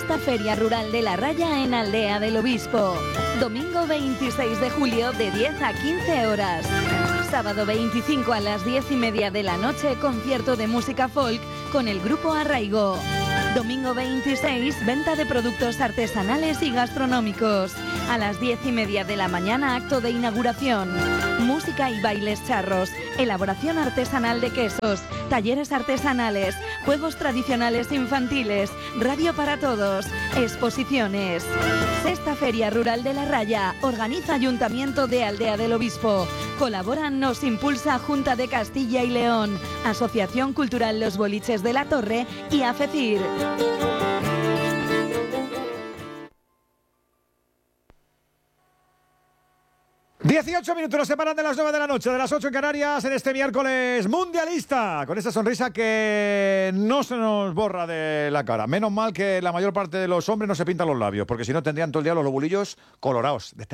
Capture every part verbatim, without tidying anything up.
Sexta Feria Rural de la Raya en Aldea del Obispo. Domingo veintiséis de julio de diez a quince horas. Sábado veinticinco a las diez y media de la noche, concierto de música folk con el grupo Arraigo. Domingo veintiséis, venta de productos artesanales y gastronómicos. A las diez y media de la mañana, acto de inauguración. Música y bailes charros, elaboración artesanal de quesos, talleres artesanales, juegos tradicionales infantiles, radio para todos, exposiciones. Sexta Feria Rural de la Raya, organiza Ayuntamiento de Aldea del Obispo. Colaboran Nos Impulsa Junta de Castilla y León, Asociación Cultural Los Boliches de la Torre y AFECIR. dieciocho minutos nos separan de las nueve de la noche, de las ocho en Canarias, en este miércoles mundialista, con esa sonrisa que no se nos borra de la cara. Menos mal que la mayor parte de los hombres no se pintan los labios, porque si no tendrían todo el día los lobulillos colorados. ¿Lo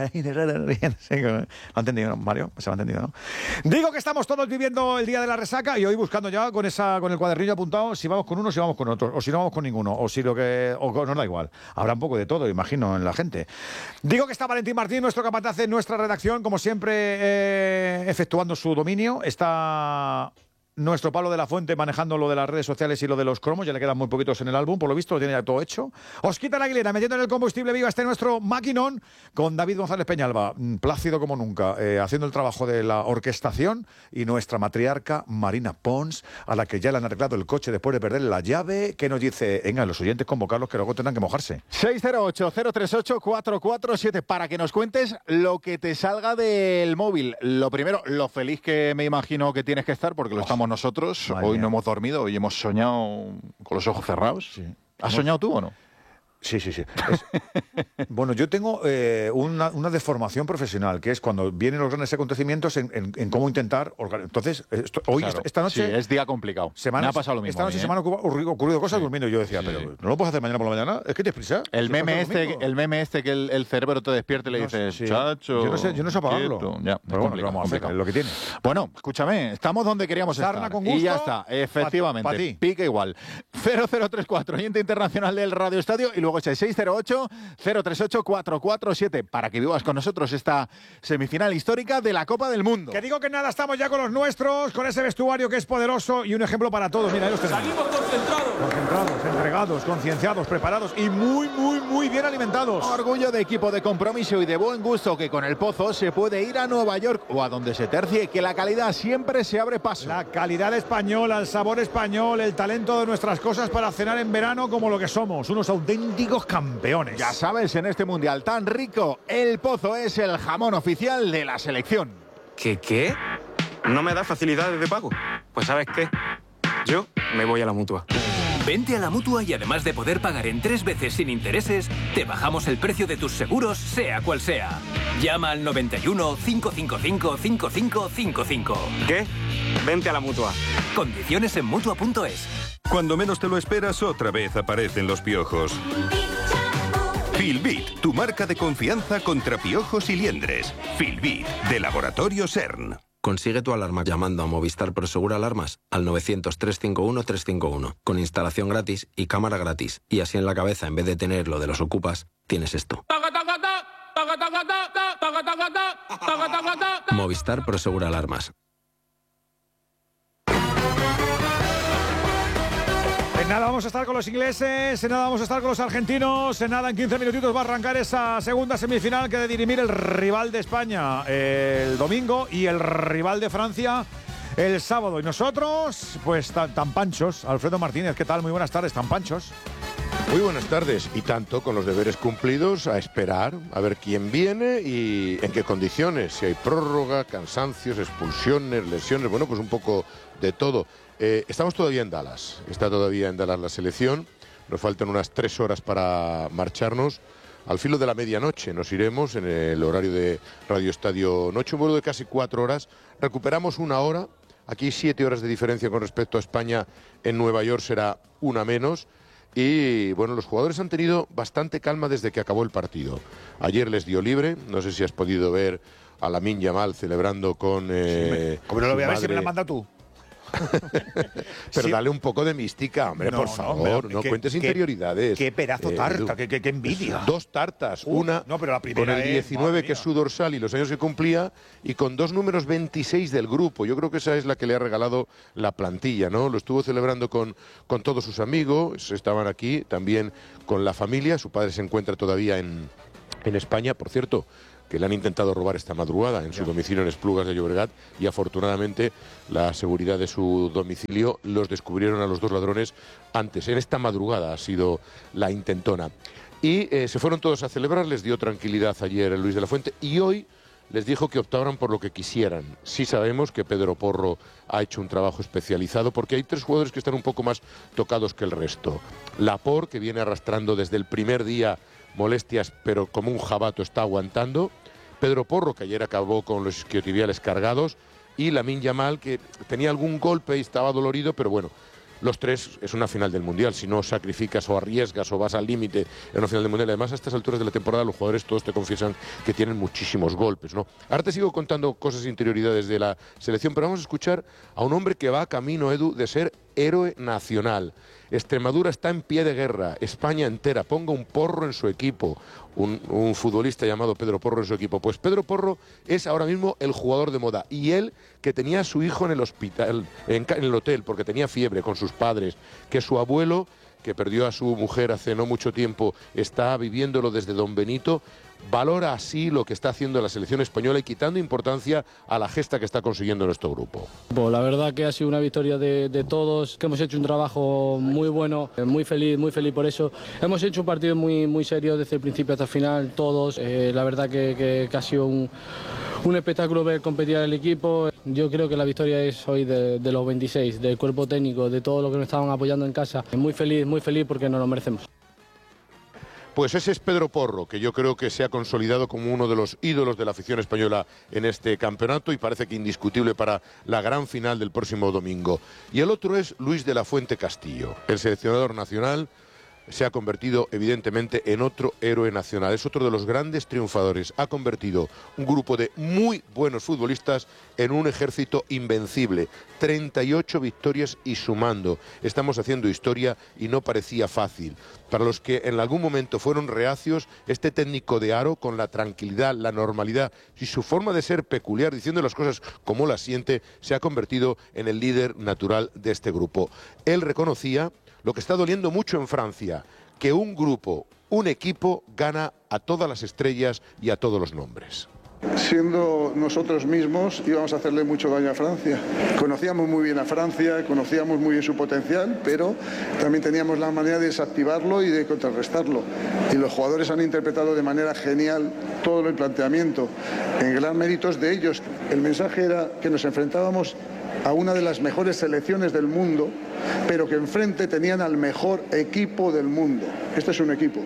ha entendido, no, Mario? Se lo ha entendido, ¿no? Digo que estamos todos viviendo el día de la resaca y hoy buscando ya con esa con el cuadernillo apuntado si vamos con uno, si vamos con otro, o si no vamos con ninguno, o si lo que o nos da igual. Habrá un poco de todo, imagino, en la gente. Digo que está Valentín Martín, nuestro capataz en nuestra redacción, como siempre, eh, efectuando su dominio. Está nuestro Pablo de la Fuente manejando lo de las redes sociales y lo de los cromos. Ya le quedan muy poquitos en el álbum, por lo visto lo tiene ya todo hecho. Osquita la Aguilera metiendo en el combustible viva este nuestro maquinón con David González Peñalba, plácido como nunca, eh, haciendo el trabajo de la orquestación, y nuestra matriarca Marina Pons, a la que ya le han arreglado el coche después de perder la llave, que nos dice, venga, los oyentes convocarlos que luego tendrán que mojarse. seis cero ocho, cero tres ocho, cuatro cuatro siete para que nos cuentes lo que te salga del móvil. Lo primero, lo feliz que me imagino que tienes que estar, porque lo oh. estamos nosotros. Vale. Hoy no hemos dormido, hoy hemos soñado con los ojos cerrados. Sí. ¿Has soñado tú o no? Sí, sí, sí. Es... bueno, yo tengo eh, una, una deformación profesional, que es cuando vienen los grandes acontecimientos en, en, en cómo intentar organizar. Entonces, esto, hoy, claro, esta, esta noche... Sí, es día complicado. Semanas, me ha pasado lo mismo. Esta noche mí, se ¿eh? me han ocurrido, ocurrido cosas sí. durmiendo. Yo decía, sí. pero ¿no lo puedes hacer mañana por la mañana? Es que te prisa. El meme este, el meme este que el, el cerebro te despierte y le no, dices, sí. chacho... Yo no sé, yo no sé apagarlo. Ya, pero bueno, vamos a hacer, es lo que tiene. Bueno, escúchame, estamos donde queríamos Sarna estar. Con gusto, y ya está, efectivamente. Pa, pa ti. Pica igual. cero cero tres cuatro, oyente internacional del Radio Estadio, y luego ese seis cero ocho, cero tres ocho, cuatro cuatro siete para que vivas con nosotros esta semifinal histórica de la Copa del Mundo. Que digo que nada, estamos ya con los nuestros, con ese vestuario que es poderoso y un ejemplo para todos. Mira, ellos tenemos. Salimos concentrados. Concentrados, entregados, concienciados, preparados y muy, muy, muy bien alimentados. Orgullo de equipo, de compromiso y de buen gusto, que con el Pozo se puede ir a Nueva York o a donde se tercie, que la calidad siempre se abre paso. La calidad española, el sabor español, el talento de nuestras cosas para cenar en verano como lo que somos, unos auténticos campeones. Ya sabes, en este mundial tan rico, el Pozo es el jamón oficial de la selección. ¿Qué qué? ¿No me da facilidades de pago? Pues ¿sabes qué? Yo me voy a la Mutua. Vente a la Mutua y además de poder pagar en tres veces sin intereses, te bajamos el precio de tus seguros, sea cual sea. Llama al noventa y uno, cinco cinco cinco, cinco cinco cinco cinco. ¿Qué? Vente a la Mutua. Condiciones en Mutua punto es. Cuando menos te lo esperas, otra vez aparecen los piojos. Filbit, tu marca de confianza contra piojos y liendres. Filbit, de Laboratorio CERN. Consigue tu alarma llamando a Movistar Prosegur Alarmas al novecientos, trescientos cincuenta y uno, trescientos cincuenta y uno, con instalación gratis y cámara gratis. Y así en la cabeza, en vez de tener lo de los ocupas, tienes esto. Movistar Prosegur Alarmas. En nada vamos a estar con los ingleses, en nada vamos a estar con los argentinos, en nada en quince minutitos va a arrancar esa segunda semifinal que ha de dirimir el rival de España el domingo y el rival de Francia el sábado. Y nosotros, pues tan, tan panchos. Alfredo Martínez, ¿qué tal? Muy buenas tardes, tan panchos. Muy buenas tardes, y tanto, con los deberes cumplidos, a esperar a ver quién viene y en qué condiciones, si hay prórroga, cansancios, expulsiones, lesiones, bueno, pues un poco de todo. Eh, estamos todavía en Dallas, está todavía en Dallas la selección, nos faltan unas tres horas para marcharnos. Al filo de la medianoche nos iremos en el horario de Radio Estadio Noche, un vuelo de casi cuatro horas, recuperamos una hora, aquí siete horas de diferencia con respecto a España, en Nueva York será una menos. Y bueno, los jugadores han tenido bastante calma desde que acabó el partido. Ayer les dio libre, no sé si has podido ver a Lamine Yamal celebrando con... Eh, sí, como no lo voy a ver, si me la madre. manda tú. Pero Sí. dale un poco de mística, hombre, No, por no, favor. hombre, No, qué- cuentes qué- interioridades. qué pedazo Eh, tarta, Edu. qué- qué- qué envidia. Dos tartas, Uh, una no, pero la con primera el es, diecinueve, madre que es mía. su dorsal y los años que cumplía, y con dos números veintiséis del grupo. Yo creo que esa es la que le ha regalado la plantilla, ¿no? Lo estuvo celebrando con, con todos sus amigos, estaban aquí también con la familia. Su padre se encuentra todavía en, en España, por cierto, que le han intentado robar esta madrugada en su domicilio en Esplugas de Llobregat, y afortunadamente la seguridad de su domicilio los descubrieron a los dos ladrones antes. En esta madrugada ha sido la intentona. Y eh, se fueron todos a celebrar, les dio tranquilidad ayer Luis de la Fuente, y hoy les dijo que optaran por lo que quisieran. Sí sabemos que Pedro Porro ha hecho un trabajo especializado, porque hay tres jugadores que están un poco más tocados que el resto. Laporte, que viene arrastrando desde el primer día molestias, pero como un jabato está aguantando. Pedro Porro, que ayer acabó con los isquiotibiales cargados. Y Lamine Yamal, que tenía algún golpe y estaba dolorido, pero bueno, los tres es una final del Mundial. Si no sacrificas o arriesgas o vas al límite en una final del Mundial. Además, a estas alturas de la temporada los jugadores todos te confiesan que tienen muchísimos golpes, ¿no? Ahora te sigo contando cosas e interioridades de la selección, pero vamos a escuchar a un hombre que va camino, Edu, de ser héroe nacional. Extremadura está en pie de guerra, España entera, ponga un Porro en su equipo, un, un futbolista llamado Pedro Porro en su equipo. Pues Pedro Porro es ahora mismo el jugador de moda, y él, que tenía a su hijo en el hospital, en, en el hotel, porque tenía fiebre con sus padres, que su abuelo, que perdió a su mujer hace no mucho tiempo, está viviéndolo desde Don Benito, valora así lo que está haciendo la selección española y quitando importancia a la gesta que está consiguiendo nuestro grupo. Pues la verdad que ha sido una victoria de, de todos, que hemos hecho un trabajo muy bueno, eh, muy feliz, muy feliz por eso. Hemos hecho un partido muy, muy serio desde el principio hasta el final, todos. Eh, la verdad que, que, que ha sido un, un espectáculo ver competir al equipo. Yo creo que la victoria es hoy de, de los veintiséis, del cuerpo técnico, de todos los que nos estaban apoyando en casa. Muy feliz, muy feliz porque nos lo merecemos. Pues ese es Pedro Porro, que yo creo que se ha consolidado como uno de los ídolos de la afición española en este campeonato, y parece que indiscutible para la gran final del próximo domingo. Y el otro es Luis de la Fuente Castillo, el seleccionador nacional. Se ha convertido evidentemente en otro héroe nacional, es otro de los grandes triunfadores. Ha convertido un grupo de muy buenos futbolistas en un ejército invencible. treinta y ocho victorias y sumando. Estamos haciendo historia y no parecía fácil. Para los que en algún momento fueron reacios, este técnico de aro, con la tranquilidad, la normalidad y su forma de ser peculiar, diciendo las cosas como las siente, se ha convertido en el líder natural de este grupo. Él reconocía lo que está doliendo mucho en Francia, que un grupo, un equipo, gana a todas las estrellas y a todos los nombres. Siendo nosotros mismos, íbamos a hacerle mucho daño a Francia. Conocíamos muy bien a Francia, conocíamos muy bien su potencial, pero también teníamos la manera de desactivarlo y de contrarrestarlo. Y los jugadores han interpretado de manera genial todo el planteamiento, en gran méritos de ellos. El mensaje era que nos enfrentábamos a una de las mejores selecciones del mundo, pero que enfrente tenían al mejor equipo del mundo. Este es un equipo.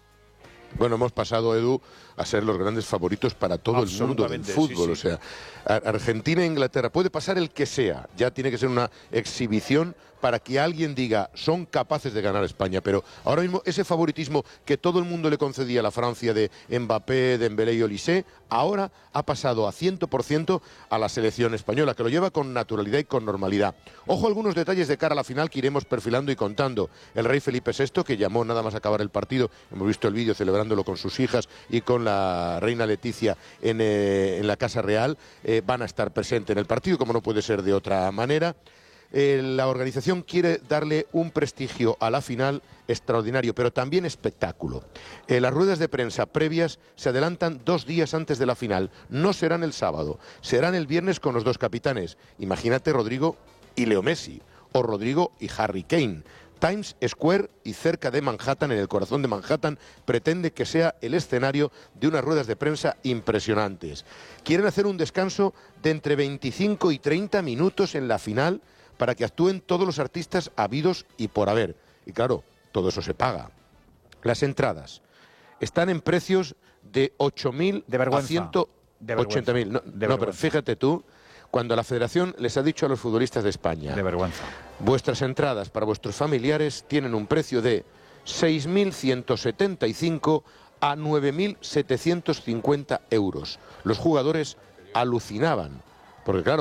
Bueno, hemos pasado, Edu, a ser los grandes favoritos para todo el mundo del fútbol. Sí, sí. O sea, Argentina e Inglaterra, puede pasar el que sea, ya tiene que ser una exhibición para que alguien diga, son capaces de ganar a España. Pero ahora mismo ese favoritismo que todo el mundo le concedía a la Francia de Mbappé, Dembélé y Olise, ahora ha pasado a cien por ciento a la selección española, que lo lleva con naturalidad y con normalidad. Ojo a algunos detalles de cara a la final que iremos perfilando y contando. El rey Felipe sexto, que llamó nada más acabar el partido, hemos visto el vídeo celebrándolo con sus hijas y con la reina Leticia en, eh, en la Casa Real, eh, van a estar presentes en el partido, como no puede ser de otra manera. Eh, la organización quiere darle un prestigio a la final extraordinario, pero también espectáculo. Eh, las ruedas de prensa previas se adelantan dos días antes de la final. No serán el sábado, serán el viernes con los dos capitanes. Imagínate Rodrigo y Leo Messi, o Rodrigo y Harry Kane. Times Square y cerca de Manhattan, en el corazón de Manhattan, pretende que sea el escenario de unas ruedas de prensa impresionantes. Quieren hacer un descanso de entre veinticinco y treinta minutos en la final, para que actúen todos los artistas habidos y por haber. Y claro, todo eso se paga. Las entradas están en precios de ocho mil a ciento ochenta mil. No, no, pero fíjate tú, cuando la Federación les ha dicho a los futbolistas de España, de vergüenza, vuestras entradas para vuestros familiares tienen un precio de seis mil ciento setenta y cinco a nueve mil setecientos cincuenta euros. Los jugadores alucinaban, porque claro,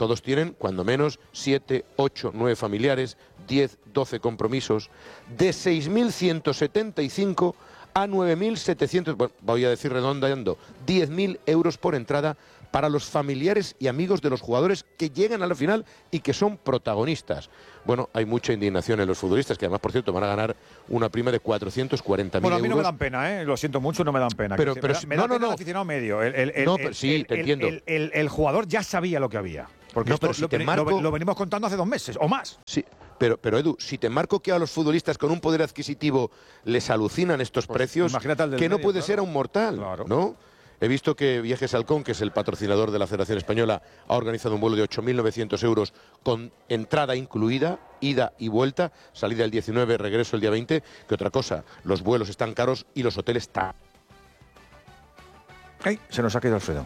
Todos tienen, cuando menos, siete, ocho, nueve familiares, diez, doce compromisos, de seis mil ciento setenta y cinco a nueve mil setecientos, bueno, voy a decir redondeando, diez mil euros por entrada para los familiares y amigos de los jugadores que llegan a la final y que son protagonistas. Bueno, hay mucha indignación en los futbolistas, que además, por cierto, van a ganar una prima de cuatrocientos cuarenta mil euros. Bueno, a mí no me dan pena, ¿eh? Lo siento mucho, no me dan pena. Pero, que, pero, me da, me no, da no, pena no. el aficionado medio. El, el, el, no, pero el, sí, el, te el, entiendo. El, el, el jugador ya sabía lo que había. Porque no, esto pero si lo, te lo, marco... lo venimos contando hace dos meses o más. Sí, pero, pero Edu, si te marco que a los futbolistas con un poder adquisitivo les alucinan estos pues, precios, que no medio, puede claro. ser a un mortal, claro. ¿no? He visto que Viajes Halcón, que es el patrocinador de la Federación Española, ha organizado un vuelo de ocho mil novecientos euros con entrada incluida, ida y vuelta, salida el diecinueve, regreso el día veinte. Que otra cosa, los vuelos están caros y los hoteles están... ¡Ay! Se nos ha caído Alfredo.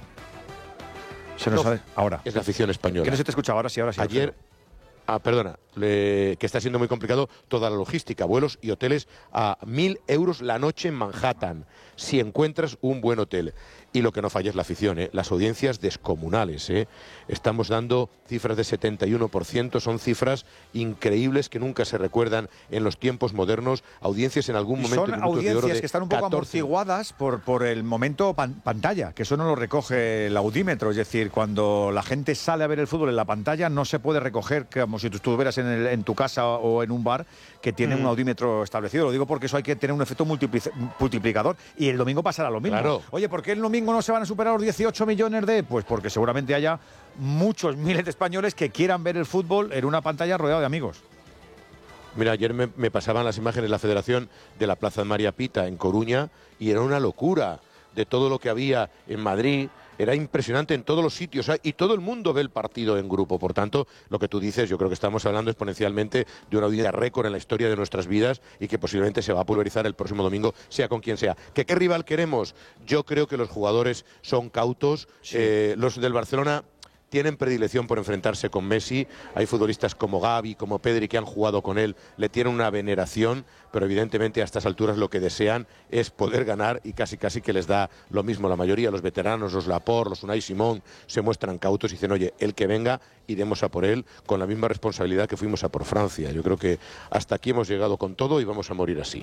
Se nos no, ha... Ahora. Es la afición española. Que no se te escucha ahora sí, ahora sí. Ayer... Alfredo. Ah, perdona, le, que está siendo muy complicado toda la logística, vuelos y hoteles a mil euros la noche en Manhattan, si encuentras un buen hotel. Y lo que no falla es la afición, ¿eh? Las audiencias descomunales, ¿eh? Estamos dando cifras de setenta y uno por ciento, son cifras increíbles que nunca se recuerdan en los tiempos modernos, audiencias en algún y momento... son audiencias que están un poco catorce amortiguadas por, por el momento pan, pantalla, que eso no lo recoge el audímetro, es decir, cuando la gente sale a ver el fútbol en la pantalla no se puede recoger como si tú estuvieras en, el, en tu casa o en un bar que tiene mm. un audímetro establecido. Lo digo porque eso hay que tener un efecto multiplicador y el domingo pasará lo mismo. Claro. Oye, ¿por qué el domingo no se van a superar los dieciocho millones de...? Pues porque seguramente haya muchos miles de españoles que quieran ver el fútbol en una pantalla rodeado de amigos. Mira, ayer me, me pasaban las imágenes de la Federación de la Plaza de María Pita en Coruña y era una locura de todo lo que había en Madrid. Era impresionante en todos los sitios, ¿eh? Y todo el mundo ve el partido en grupo. Por tanto, lo que tú dices, yo creo que estamos hablando exponencialmente de una audiencia récord en la historia de nuestras vidas y que posiblemente se va a pulverizar el próximo domingo, sea con quien sea. ¿Que qué rival queremos? Yo creo que los jugadores son cautos. Sí. Eh, los del Barcelona tienen predilección por enfrentarse con Messi. Hay futbolistas como Gavi, como Pedri, que han jugado con él, le tienen una veneración, pero evidentemente a estas alturas lo que desean es poder ganar y casi casi que les da lo mismo. La mayoría, los veteranos, los Laporte, los Unai Simón, se muestran cautos y dicen, oye, el que venga, iremos a por él con la misma responsabilidad que fuimos a por Francia. Yo creo que hasta aquí hemos llegado con todo y vamos a morir así.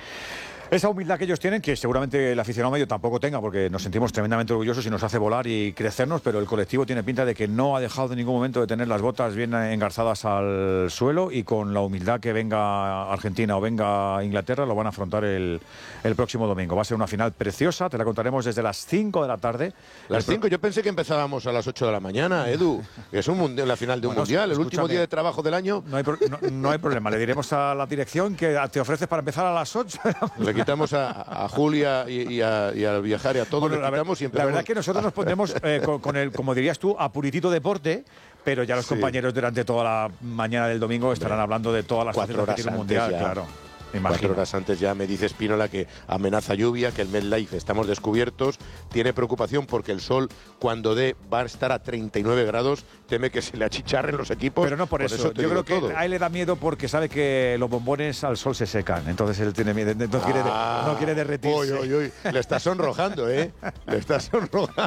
Esa humildad que ellos tienen, que seguramente el aficionado medio tampoco tenga, porque nos sentimos tremendamente orgullosos y nos hace volar y crecernos, pero el colectivo tiene pinta de que no ha dejado en ningún momento de tener las botas bien engarzadas al suelo y con la humildad que venga Argentina o venga Inglaterra lo van a afrontar el, el próximo domingo. Va a ser una final preciosa, te la contaremos desde las cinco de la tarde. Las cinco, yo pensé que empezábamos a las ocho de la mañana, Edu, que es un mundial, la final de un bueno, mundial, el escúchame, último día de trabajo del año. No hay, pro, no, no hay problema, le diremos a la dirección que te ofreces para empezar a las ocho. Le quitamos a, a Julia y, y, a, y al viajar y a todos, bueno, le quitamos la, y empezamos. La verdad es que nosotros nos pondremos eh, con, con el, como dirías tú, a puritito deporte, pero ya los sí. compañeros durante toda la mañana del domingo estarán Hombre, hablando de todas las cuatro horas que tiene el mundial, ya. claro. Cuatro horas antes ya me dice Spínola que amenaza lluvia, que el MetLife estamos descubiertos, tiene preocupación porque el sol cuando dé va a estar a treinta y nueve grados, teme que se le achicharren los equipos. Pero no por, por eso, eso yo creo que todo. A él le da miedo porque sabe que los bombones al sol se secan, entonces él tiene miedo, no quiere, ah, no quiere derretirse. Uy, uy, uy. Le está sonrojando, ¿eh? Le está sonrojando.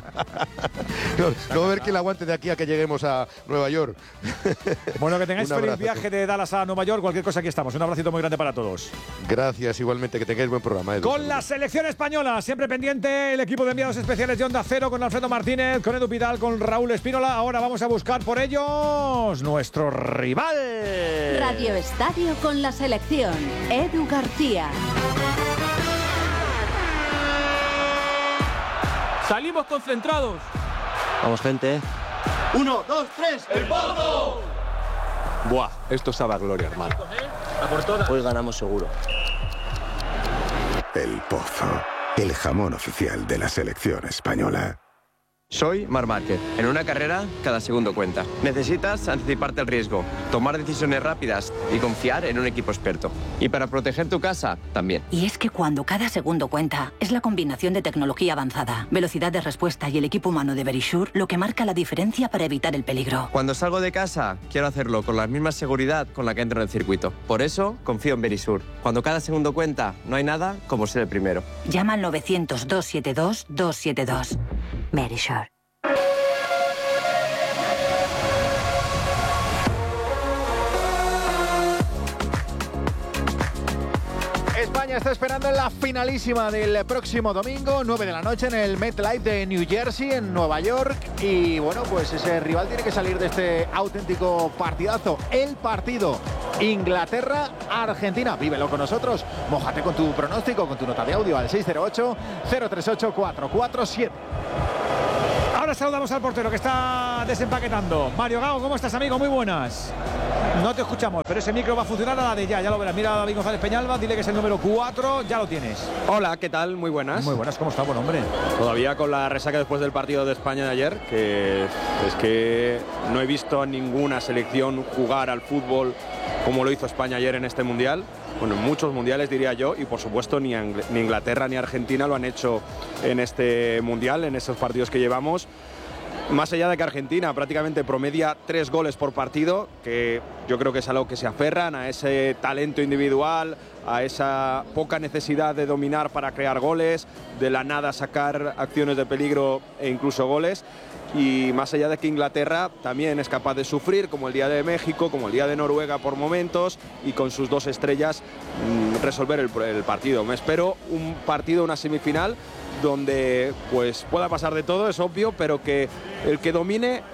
No, no ver que le aguante de aquí a que lleguemos a Nueva York. Bueno, que tengáis feliz viaje de Dallas a Nueva York, cualquier cosa aquí estamos. Un abracito muy grande para todos. Gracias, igualmente, que tengáis buen programa. Edu. Con la selección española, siempre pendiente el equipo de enviados especiales de Onda Cero con Alfredo Martínez, con Edu Pidal, con Raúl Espínola. Ahora vamos a buscar por ellos nuestro rival. Radio Estadio con la selección, Edu García. Salimos concentrados. Vamos, gente. Uno, dos, tres, ¡el Pozo! Buah, esto sabe a gloria, hermano. Hoy ganamos seguro. El Pozo, el jamón oficial de la selección española. Soy Marc Márquez. En una carrera, cada segundo cuenta. Necesitas anticiparte al riesgo, tomar decisiones rápidas y confiar en un equipo experto. Y para proteger tu casa, también. Y es que cuando cada segundo cuenta, es la combinación de tecnología avanzada, velocidad de respuesta y el equipo humano de Verisure lo que marca la diferencia para evitar el peligro. Cuando salgo de casa, quiero hacerlo con la misma seguridad con la que entro en el circuito. Por eso, confío en Verisure. Cuando cada segundo cuenta, no hay nada como ser el primero. Llama al novecientos, doscientos setenta y dos, doscientos setenta y dos. Verisure. España está esperando en la finalísima del próximo domingo, nueve de la noche, en el MetLife de New Jersey, en Nueva York. Y bueno, pues ese rival tiene que salir de este auténtico partidazo. El partido Inglaterra-Argentina. Vívelo con nosotros. Mójate con tu pronóstico, con tu nota de audio al seis cero ocho, cero tres ocho, cuatro cuatro siete. Ahora saludamos al portero que está desempaquetando. Mario Gago, ¿cómo estás, amigo? Muy buenas. No te escuchamos, pero ese micro va a funcionar a la de ya, ya lo verás. Mira a David González Peñalba, dile que es el número cuatro, ya lo tienes. Hola, ¿qué tal? Muy buenas. Muy buenas, ¿cómo está, buen hombre? Todavía con la resaca después del partido de España de ayer, que es que no he visto a ninguna selección jugar al fútbol como lo hizo España ayer en este Mundial. Bueno, en muchos mundiales diría yo, y por supuesto ni Inglaterra ni Argentina lo han hecho en este Mundial, en esos partidos que llevamos. Más allá de que Argentina prácticamente promedia tres goles por partido, que yo creo que es algo que se aferran a ese talento individual, a esa poca necesidad de dominar para crear goles, de la nada sacar acciones de peligro e incluso goles. Y más allá de que Inglaterra también es capaz de sufrir, como el día de México, como el día de Noruega por momentos, y con sus dos estrellas mmm, resolver el, el partido. Me espero un partido, una semifinal, donde pues pueda pasar de todo, es obvio, pero que el que domine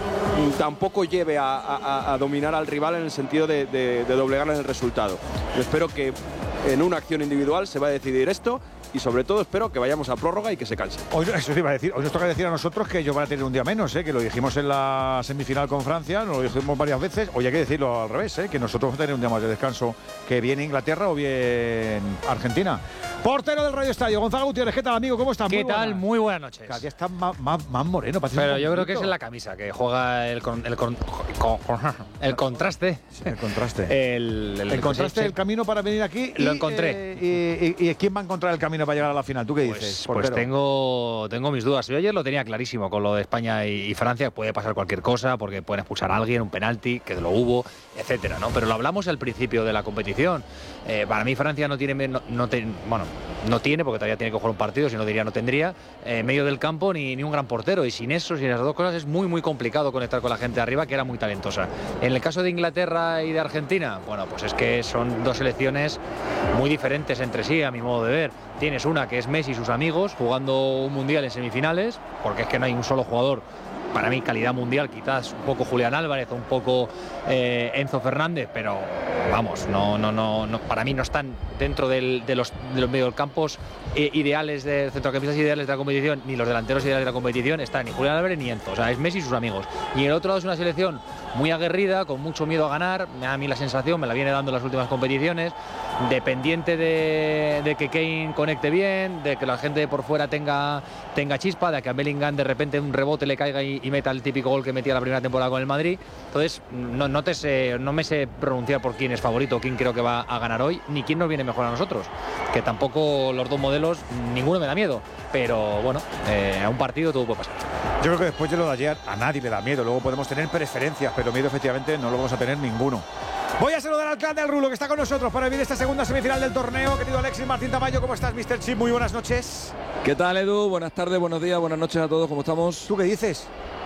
tampoco lleve a, a, a dominar al rival en el sentido de, de, de doblegarle en el resultado. Yo espero que en una acción individual se va a decidir esto, y sobre todo espero que vayamos a prórroga y que se canse. Hoy, eso iba a decir, hoy nos toca decir a nosotros que ellos van a tener un día menos, ¿eh? Que lo dijimos en la semifinal con Francia, nos lo dijimos varias veces. Hoy hay que decirlo al revés, ¿eh? Que nosotros vamos a tener un día más de descanso, que viene Inglaterra o bien Argentina. Portero del Radio Estadio, Gonzalo Gutiérrez, ¿qué tal, amigo? ¿Cómo estás? ¿Qué Muy tal? buenas. Muy buenas noches. Cada día está más, más, más moreno. Pero yo creo que es en la camisa, que juega el, con, el, con, con, el contraste. El contraste. El, el, el contraste del camino para venir aquí. Lo y, encontré. Eh, y, y, ¿Y quién va a encontrar el camino para llegar a la final? ¿Tú qué pues, dices? Pues tengo, tengo mis dudas. Yo ayer lo tenía clarísimo con lo de España y, y Francia. Puede pasar cualquier cosa, porque pueden expulsar a alguien, un penalti, que lo hubo, etcétera, ¿no? Pero lo hablamos al principio de la competición. Eh, para mí Francia no tiene, no, no te, bueno, no tiene, porque todavía tiene que jugar un partido, si no diría no tendría, eh, medio del campo ni, ni un gran portero. Y sin eso, sin esas dos cosas, es muy, muy complicado conectar con la gente de arriba, que era muy talentosa. En el caso de Inglaterra y de Argentina, bueno, pues es que son dos selecciones muy diferentes entre sí, a mi modo de ver. Tienes una que es Messi y sus amigos jugando un mundial en semifinales, porque es que no hay un solo jugador, para mí calidad mundial, quizás un poco Julián Álvarez, un poco eh, Enzo Fernández, pero vamos, no, no, no, no, para mí no están dentro del, de los, de los mediocampos eh, ideales, de centrocampistas ideales de la competición, ni los delanteros ideales de la competición, están ni Julián Álvarez ni Enzo, o sea, es Messi y sus amigos. Y el otro lado es una selección muy aguerrida, con mucho miedo a ganar, me da a mí la sensación, me la viene dando en las últimas competiciones, dependiente de, de que Kane conecte bien, de que la gente por fuera tenga, tenga chispa, de que a Bellingham de repente un rebote le caiga y, y meta el típico gol que metía la primera temporada con el Madrid. Entonces no, no, te sé, no me sé pronunciar por quién es favorito, quién creo que va a ganar hoy, ni quién nos viene mejor a nosotros, que tampoco los dos modelos, ninguno me da miedo, pero bueno, eh, a un partido todo puede pasar. Yo creo que después de lo de ayer a nadie le da miedo, luego podemos tener preferencias, pero miedo efectivamente no lo vamos a tener ninguno. Voy a saludar al clan del Rulo, que está con nosotros para vivir esta segunda semifinal del torneo. Querido Alexis Martín Tamayo, ¿cómo estás, mister Chip? Muy buenas noches. ¿Qué tal, Edu? Buenas tardes, buenos días, buenas noches a todos, ¿cómo estamos? ¿Tú qué dices?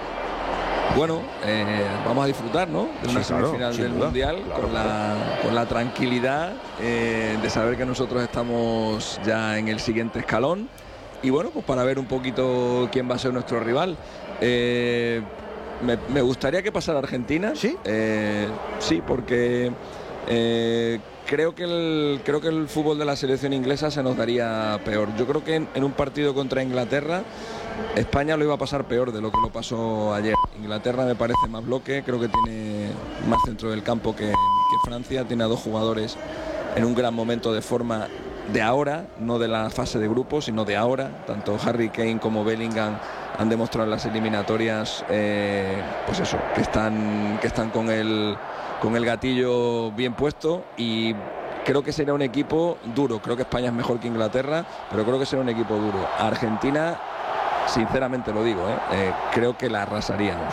Bueno, eh, vamos a disfrutar, ¿no? De una sí, claro, semifinal del duda, Mundial, claro, con, claro. La, con la tranquilidad eh, de saber que nosotros estamos ya en el siguiente escalón. Y bueno, pues para ver un poquito quién va a ser nuestro rival. Eh, me, me gustaría que pasara Argentina. ¿Sí? Eh, sí, porque eh, creo, que el, creo que el fútbol de la selección inglesa se nos daría peor. Yo creo que en, en un partido contra Inglaterra, España lo iba a pasar peor de lo que lo pasó ayer. Inglaterra me parece más bloque, creo que tiene más centro del campo que, que Francia. Tiene a dos jugadores en un gran momento de forma de ahora, no de la fase de grupos, sino de ahora. Tanto Harry Kane como Bellingham han demostrado en las eliminatorias eh, pues eso, que están, que están con el, con el gatillo bien puesto, y creo que será un equipo duro. Creo que España es mejor que Inglaterra, pero creo que será un equipo duro. Argentina, sinceramente lo digo, ¿eh? Eh, creo que la arrasaríamos.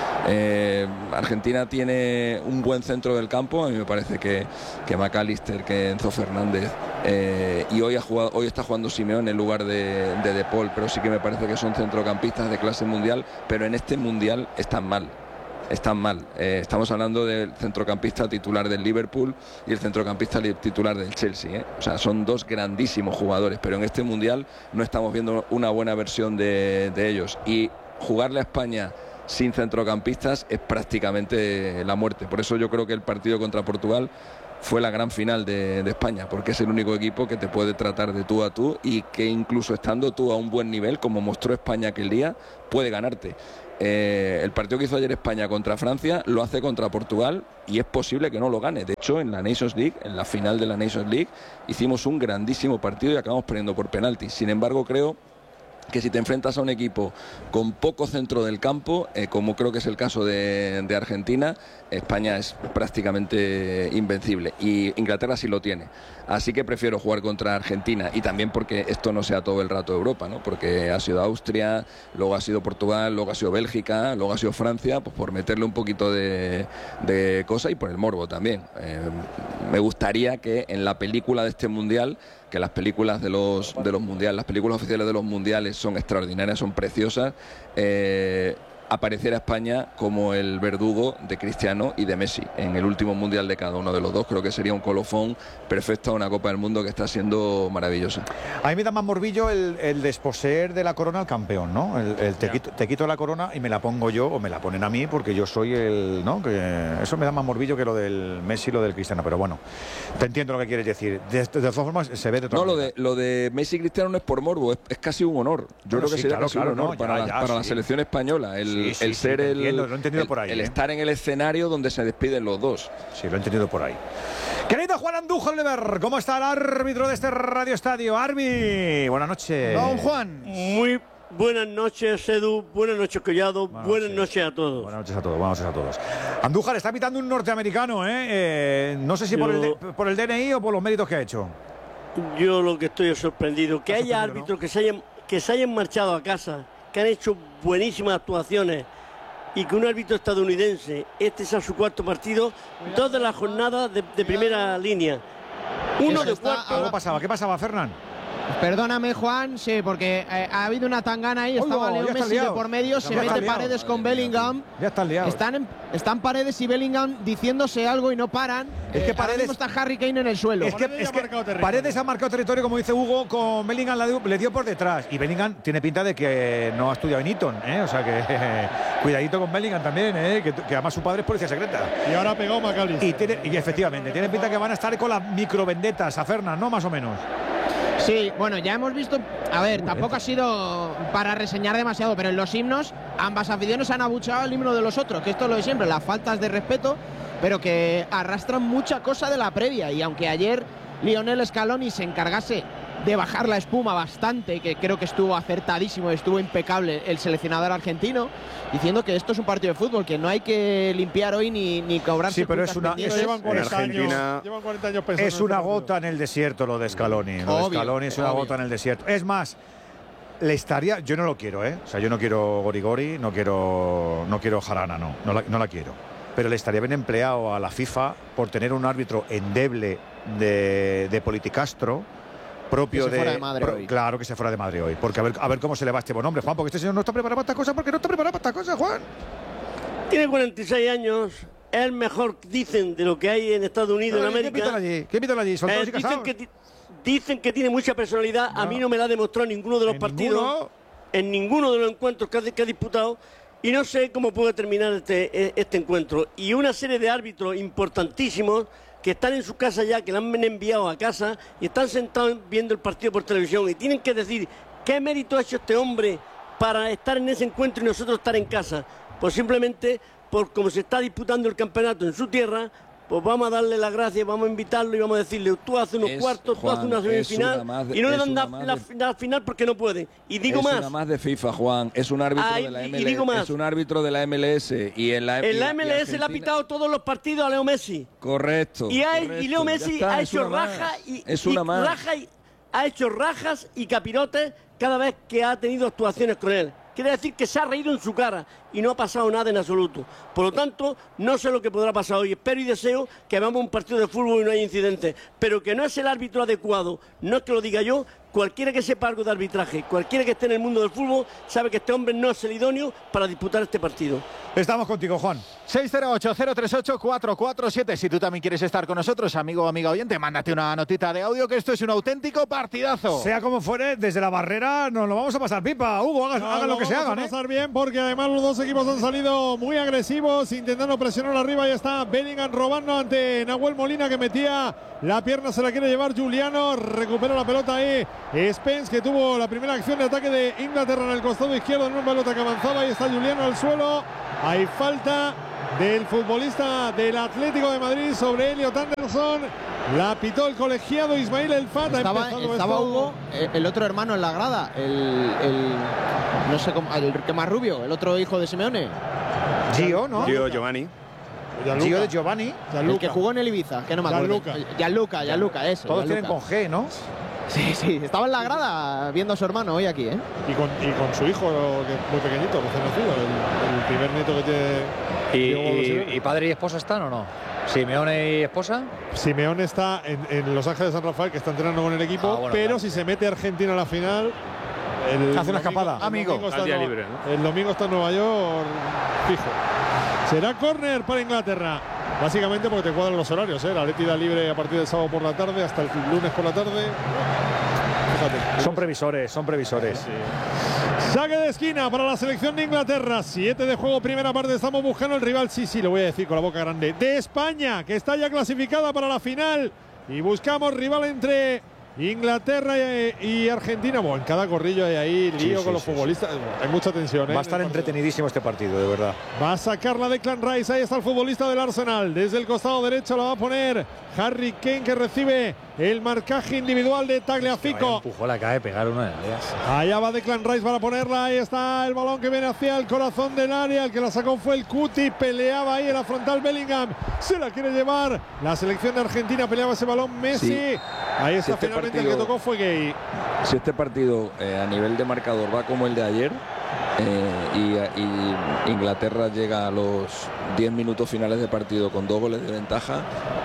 Eh, Argentina tiene un buen centro del campo, a mí me parece que, que McAllister, que Enzo Fernández, eh, y hoy, ha jugado, hoy está jugando Simeone en lugar de, de De Paul, pero sí que me parece que son centrocampistas de clase mundial, pero en este mundial están mal. están mal. Eh, estamos hablando del centrocampista titular del Liverpool y el centrocampista titular del Chelsea, ¿eh? O sea, son dos grandísimos jugadores, pero en este Mundial no estamos viendo una buena versión de, de ellos. Y jugarle a España sin centrocampistas es prácticamente la muerte. Por eso yo creo que el partido contra Portugal fue la gran final de, de España, porque es el único equipo que te puede tratar de tú a tú y que incluso estando tú a un buen nivel, como mostró España aquel día, puede ganarte. Eh, el partido que hizo ayer España contra Francia lo hace contra Portugal y es posible que no lo gane. De hecho, en la Nations League, en la final de la Nations League, hicimos un grandísimo partido y acabamos perdiendo por penaltis. Sin embargo, creo que si te enfrentas a un equipo con poco centro del campo, eh, como creo que es el caso de, de Argentina, España es prácticamente invencible y Inglaterra sí lo tiene. Así que prefiero jugar contra Argentina, y también porque esto no sea todo el rato Europa, ¿no? Porque ha sido Austria, luego ha sido Portugal, luego ha sido Bélgica, luego ha sido Francia, pues por meterle un poquito de, de cosa y por el morbo también. Eh, me gustaría que en la película de este Mundial, que las películas de los, de los mundiales, las películas oficiales de los mundiales son extraordinarias, son preciosas, eh, apareciera España como el verdugo de Cristiano y de Messi en el último mundial de cada uno de los dos. Creo que sería un colofón perfecto a una Copa del Mundo que está siendo maravillosa. A mí me da más morbillo el, el desposeer de la corona al campeón, ¿no? El, el te, quito, te quito la corona y me la pongo yo, o me la ponen a mí porque yo soy el, ¿no? Que eso me da más morbillo que lo del Messi y lo del Cristiano, pero bueno, te entiendo lo que quieres decir. De, de todas formas se ve de otra No, manera. lo de, lo de Messi y Cristiano no es por morbo, es, es casi un honor. Yo Bueno, creo que sí, sería claro, casi claro, un honor no, para, ya, la, ya, para sí. la selección española, el, Sí, sí, el sí, ser te el, entiendo, lo he entendido el, por ahí, el ¿eh? estar en el escenario donde se despiden los dos. Sí, lo he entendido por ahí. Querido Juan Andújar Lever, ¿cómo está el árbitro de este Radio Estadio? Arbi, buenas noches. Don Juan. Muy buenas noches, Edu. Buenas noches, Collado. Buenas, buenas noches. noches a todos. Buenas noches a todos, buenas noches a todos. Andújar está pitando un norteamericano, ¿eh? eh no sé si Yo... por, el de, por el D N I o por los méritos que ha hecho. Yo lo que estoy sorprendido, que haya sorprendido, árbitros ¿no? que, se hayan, que se hayan marchado a casa, que han hecho buenísimas actuaciones, y que un árbitro estadounidense, este sea su cuarto partido, dos de las jornadas de, de primera línea. Uno de cuarto. ¿Qué pasaba? ¿Qué pasaba, Fernán? Perdóname, Juan, sí, porque eh, ha habido una tangana ahí, estaba Leo Messi de por medio, se mete Paredes con Bellingham. Ya están liados. Están, en, están Paredes y Bellingham diciéndose algo y no paran. Es que eh, Paredes está Harry Kane en el suelo. Es que, es que Paredes ha marcado territorio, como dice Hugo, con Bellingham la dio, le dio por detrás. Y Bellingham tiene pinta de que no ha estudiado en Eton, ¿eh? O sea que eh, cuidadito con Bellingham también, ¿eh? que, que además su padre es policía secreta. Y ahora ha pegado McAllister. Y, tiene, y efectivamente, tiene pinta que van a estar con las microvendetas a Fernán, ¿no? Más o menos. Sí, bueno, ya hemos visto, a ver, tampoco ha sido para reseñar demasiado, pero en los himnos ambas aficiones han abucheado el himno de los otros, que esto es lo de siempre, las faltas de respeto, pero que arrastran mucha cosa de la previa. Y aunque ayer Lionel Scaloni se encargase de bajar la espuma bastante, que creo que estuvo acertadísimo, estuvo impecable el seleccionador argentino, diciendo que esto es un partido de fútbol, que no hay que limpiar hoy ni, ni cobrarse. Sí, pero es una, es, llevan cuarenta Argentina, años, llevan cuarenta años pensando es una en gota en el desierto lo de Scaloni. Lo Obvio, de Scaloni es una obvio. gota en el desierto. Es más, le estaría, yo no lo quiero, ¿eh? O sea, yo no quiero Gorigori, no quiero, no quiero Jarana, no, no la, no la quiero. Pero le estaría bien empleado a la FIFA por tener un árbitro endeble de, de Politicastro, propio que se de, fuera de Madrid pro, hoy. Claro que se fuera de Madrid hoy, porque a ver, a ver cómo se le va este buen hombre, Juan, porque este señor no está preparado para estas cosas, porque no está preparado para estas cosas, Juan. Tiene cuarenta y seis años, es el mejor, dicen, de lo que hay en Estados Unidos, No, en América. ¿Qué pitan allí? ¿Qué pitan allí? ¿Soldados Eh, y dicen, casados? que, dicen que tiene mucha personalidad, No. a mí no me la ha demostrado en ninguno de los ¿En partidos, ninguno? en ninguno de los encuentros que ha, que ha disputado, y no sé cómo puede terminar este, este encuentro. Y una serie de árbitros importantísimos que están en su casa ya, que le han enviado a casa y están sentados viendo el partido por televisión y tienen que decir qué mérito ha hecho este hombre para estar en ese encuentro y nosotros estar en casa. Pues simplemente, por como se está disputando el campeonato en su tierra, pues vamos a darle las gracias, vamos a invitarlo y vamos a decirle, tú haces unos Es, cuartos, Juan, tú haces una semifinal, una más de- y no le es dan una la, más la, de- la final porque no puede. Y digo es más. una más de FIFA, Juan. Es un árbitro Ay, de la y- y M L S. digo más. Es un árbitro de la M L S. Y en la, En y- la y M L S le ha Argentina- pitado todos los partidos a Leo Messi. Correcto. Y, hay, correcto, y Leo ya Messi está, ha es hecho una más. raja y, Es y una más. raja y ha hecho rajas y capirotes cada vez que ha tenido actuaciones con él. Quiere decir que se ha reído en su cara y no ha pasado nada en absoluto. Por lo tanto, no sé lo que podrá pasar hoy. Espero y deseo que veamos un partido de fútbol y no haya incidentes. Pero que no es el árbitro adecuado, no es que lo diga yo, cualquiera que sepa algo de arbitraje, cualquiera que esté en el mundo del fútbol, sabe que este hombre no es el idóneo para disputar este partido. Estamos contigo, Juan. seis cero ocho, cero tres ocho, cuatro cuatro siete. Si tú también quieres estar con nosotros, amigo o amiga oyente, mándate una notita de audio, que esto es un auténtico partidazo. Sea como fuere, desde la barrera nos lo vamos a pasar pipa. Hugo, hagan, no, hagan lo que se hagan. Vamos a ¿eh? pasar bien, porque además los dos equipos han salido muy agresivos, intentando presionar arriba. Y está Bellingham robando ante Nahuel Molina, que metía la pierna, se la quiere llevar Juliano. Recupera la pelota ahí Spence, que tuvo la primera acción de ataque de Inglaterra en el costado izquierdo, en una pelota que avanzaba. Ahí está Juliano al suelo. Hay falta del futbolista del Atlético de Madrid sobre Elliot Anderson. La pitó el colegiado Ismail El Fat. Estaba, estaba Hugo, el otro hermano en la grada, el, el no sé cómo, el que más rubio, el otro hijo de Simeone. Gio, ¿no? Gio Giovanni. Gianluca. Gio de Giovanni. Gianluca. El que jugó en el Ibiza, que no me acuerdo. Gianluca. Gianluca, Gianluca, eso. Todos Gianluca. tienen con G, ¿no? Sí, sí, estaba en la grada viendo a su hermano hoy aquí, ¿eh? Y con, y con su hijo, que es muy pequeñito, recién nacido, el, el primer nieto que ¿Y, tiene. y, ¿Y padre y esposa están o no? ¿Simeone y esposa? Simeone está en, en Los Ángeles de San Rafael, que está entrenando con el equipo, ah, bueno, pero claro. si se mete Argentina a la final. El Hace una domingo, escapada. El Amigo, domingo está al día no, libre, ¿no? El domingo está en Nueva York, fijo. Será córner para Inglaterra. Básicamente porque te cuadran los horarios, ¿eh? La Atleti da libre a partir del sábado por la tarde hasta el lunes por la tarde. Fíjate. Son previsores, son previsores. Sí. Saque de esquina para la selección de Inglaterra. Siete de juego, primera parte. Estamos buscando el rival, sí, sí, lo voy a decir con la boca grande, de España, que está ya clasificada para la final. Y buscamos rival entre Inglaterra y, y Argentina. Bueno, en cada corrillo hay ahí lío Sí, sí, con los sí, futbolistas. Sí. Hay mucha tensión, ¿eh? Va a estar entretenidísimo este partido, de verdad. Va a sacar la Declan Rice. Ahí está el futbolista del Arsenal. Desde el costado derecho la va a poner Harry Kane, que recibe el marcaje individual de Tagliafico. Empujó la cae, pegar una de ellas. Allá va Declan Rice para ponerla. Ahí está el balón que viene hacia el corazón del área. El que la sacó fue el Cuti. Peleaba ahí en la frontal Bellingham. Se la quiere llevar la selección de Argentina. Peleaba ese balón Messi. Sí. Ahí está, si este finalmente partido, el que tocó fue Gay. Si este partido eh, a nivel de marcador va como el de ayer, eh, y, y Inglaterra llega a los diez minutos finales de partido con dos goles de ventaja,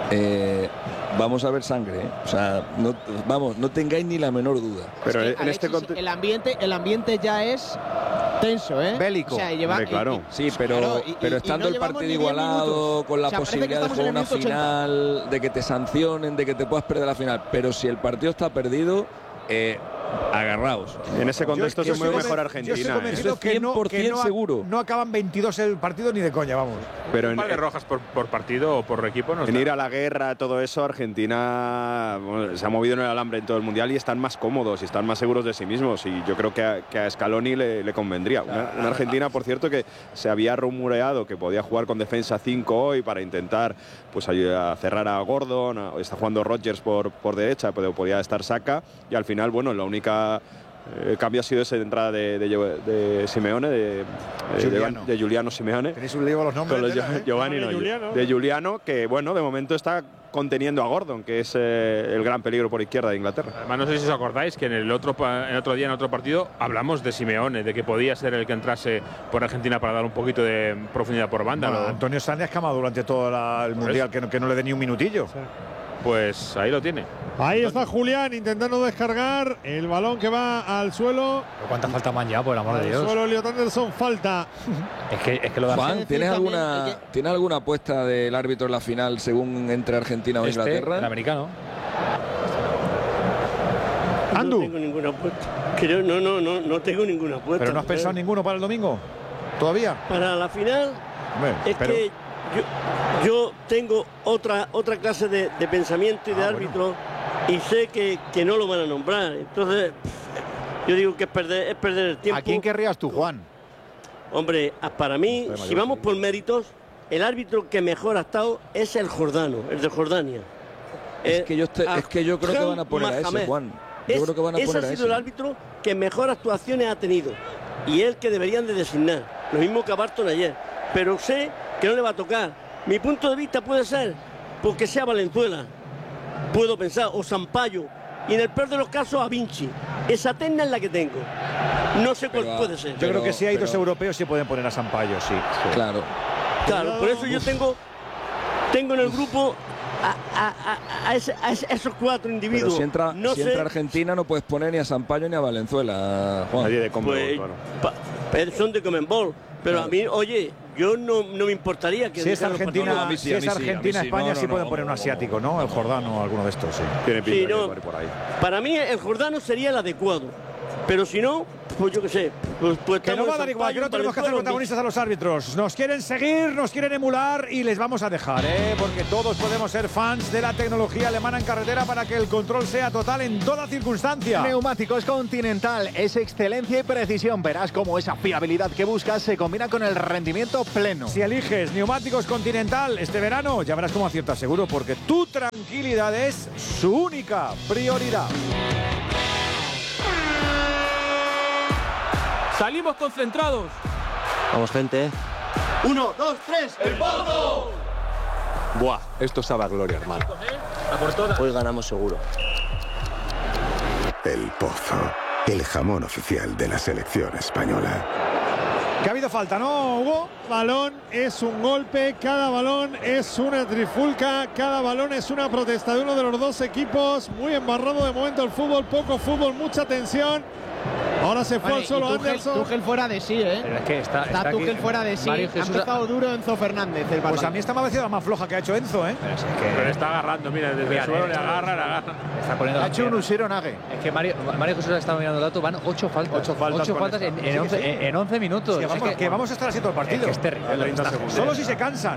eh, vamos a ver sangre, ¿eh? O sea, no, vamos, no tengáis ni la menor duda. Pero es que, en Alexis, este contexto el ambiente, el ambiente ya es tenso, ¿eh? Bélico. O sea, lleva, Hombre, claro. y, sí, pero, claro, y, pero y, estando y no el partido igualado, minutos. Con la o sea, posibilidad de jugar una final, ochenta. De que te sancionen, de que te puedas perder la final. Pero si el partido está perdido, eh, agarraos. En ese contexto es muy mejor Argentina. Yo estoy convencido ¿eh? que, no, que no, seguro. no acaban veintidós el partido ni de coña, vamos. Pero en, par de rojas por, por partido o por equipo no en ir a la guerra, todo eso, Argentina bueno, se ha movido en el alambre en todo el mundial y están más cómodos y están más seguros de sí mismos. Y yo creo que a, que a Scaloni le, le convendría. Una, una Argentina, por cierto, que se había rumoreado que podía jugar con defensa cinco hoy para intentar pues a cerrar a Gordon. A, está jugando Rodgers por, por derecha, pero podía estar Saka. Y al final, bueno, la única El cambio ha sido esa entrada de, de, de Simeone, de, Giuliano. de, de Giuliano Simeone. Tenéis un lío con los nombres. Con los ¿eh? Giovanni, de, no, Giuliano. de Giuliano, que bueno, de momento está conteniendo a Gordon, que es eh, el gran peligro por izquierda de Inglaterra. Además, no sé si os acordáis que en el otro, en otro día, en otro partido, hablamos de Simeone, de que podía ser el que entrase por Argentina para dar un poquito de profundidad por banda. Bueno, ¿no? Antonio Sanz ha escamado durante todo la, el Mundial, que no, que no le dé ni un minutillo. Sí. Pues ahí lo tiene. Ahí está Julián intentando descargar el balón que va al suelo. ¿Cuánta falta me han llevado, por el amor al de Dios? Suelo, Elliot Anderson, falta. Es que, es que lo da Juan, ¿tienes alguna, que... ¿tienes alguna apuesta del árbitro en la final según entre Argentina o este, Inglaterra? El americano. Andu. No tengo ninguna apuesta. Creo, no, no, no, no tengo ninguna apuesta. ¿Pero no has pensado ninguno para el domingo? ¿Todavía? Para la final, Hombre, es pero... que yo, yo tengo otra otra clase de, de pensamiento y de ah, árbitro bueno. y sé que, que no lo van a nombrar. Entonces, yo digo que es perder, es perder el tiempo. ¿A quién querrías tú, Juan? Hombre, para mí, no si vamos por méritos, el árbitro que mejor ha estado es el Jordano, el de Jordania. Es, eh, que, yo este, es que yo creo que van a poner a ese, Juan. Yo es, creo que van a ese poner ha a sido ese. el árbitro que mejor actuaciones ha tenido. Y el que deberían de designar. Lo mismo que a Barton ayer. Pero sé que no le va a tocar. Mi punto de vista puede ser porque sea Valenzuela, puedo pensar, o Sampaio, y en el peor de los casos a Vinci. Esa terna es la que tengo. No sé cuál pero, puede ser. Yo pero, creo que si hay pero, dos europeos se pueden poner a Sampaio, sí, sí. Claro. Claro, por eso yo tengo, tengo en el grupo a, a, a, ese, a esos cuatro individuos. Pero si entra, no si sé, entra Argentina no puedes poner ni a Sampaio ni a Valenzuela, Juan. Nadie de Conmebol, pues, claro. pa, pero son de Conmebol. Pero Claro. a mí, oye, yo no, no me importaría que... Si es dejaran los Argentina, partidos. mí sí, si a es mí sí, a mí Argentina sí. España No, no, sí no, pueden no, poner un no, asiático, ¿no? El Jordano o alguno de estos, sí. Tiene pinta Sí, de no. jugar por ahí. Para mí el Jordano sería el adecuado. Pero si no, pues yo qué sé. Pues, pues Que no va a dar igual, que no tenemos que hacer protagonistas a los árbitros. Nos quieren seguir, nos quieren emular y les vamos a dejar, ¿eh? Porque todos podemos ser fans de la tecnología alemana en carretera para que el control sea total en toda circunstancia. Neumáticos Continental es excelencia y precisión. Verás cómo esa fiabilidad que buscas se combina con el rendimiento pleno. Si eliges neumáticos Continental este verano, ya verás cómo aciertas seguro, porque tu tranquilidad es su única prioridad. Salimos concentrados. Vamos, gente. Uno, dos, tres. ¡El Pozo! Buah, esto sabe a gloria, hermano. A por todas. Hoy ganamos seguro. El Pozo, el jamón oficial de la selección española. Que ha habido falta, ¿no, Hugo? Balón es un golpe, cada balón es una trifulca, cada balón es una protesta de uno de los dos equipos. Muy embarrado de momento el fútbol, poco fútbol, mucha tensión. Ahora se fue Vale, al solo y Tuchel, Anderson. Tuchel fuera de sí, ¿eh? Pero es que está, Está, está Tuchel aquí fuera de sí. Mario Ha Jesús- empezado duro Enzo Fernández. El Pues Barça. a mí esta me ha parecido la más floja que ha hecho Enzo, ¿eh? Pero es que Pero le está agarrando, mira, desde Mira, el suelo eh, le agarra, le agarra. está poniendo Ha la hecho un pierna. Usiro Nage. Es que Mario, Mario Jesús ha estado mirando el dato, van ocho faltas. Ocho faltas con faltas en, esta. en, Sí, once, sí. en- en once minutos. Que Es vamos, que- que vamos a estar así todo el partido. Es que es terrible. treinta Está- segundos. Solo si se cansan.